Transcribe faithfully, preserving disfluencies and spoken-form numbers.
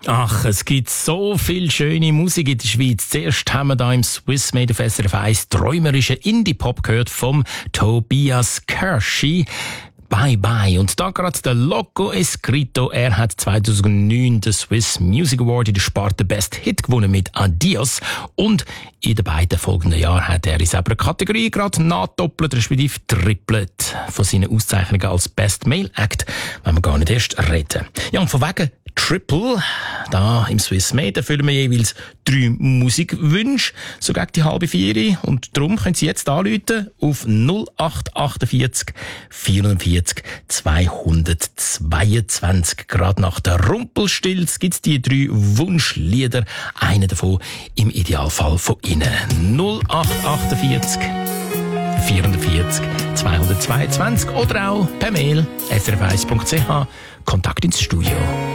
Ach, es gibt so viel schöne Musik in der Schweiz. Zuerst haben wir da im Swiss Made auf S R F eins träumerischen Indie-Pop gehört vom Tobias Kirschy. Bye Bye. Und da gerade der Loco Escrito. Er hat zweitausendneun den Swiss Music Award in der Sparte Best Hit gewonnen mit Adios. Und in den beiden folgenden Jahren hat er in selber Kategorie gerade nachdoppelt, respektive trippelt von seinen Auszeichnungen als Best Male Act, wenn wir gar nicht erst reden. Ja, und von wegen Triple, da im Swiss Made erfüllen wir jeweils drei Musikwünsche, so gegen die halbe vier. Und darum können Sie jetzt anrufen auf null acht achtundvierzig vierundvierzig zweihundertzweiundzwanzig. Gerade nach der Rumpelstilz gibt es die drei Wunschlieder. Einer davon im Idealfall von Ihnen. null acht achtundvierzig vierundvierzig zweihundertzweiundzwanzig oder auch per Mail s r f eins punkt c h. Kontakt ins Studio.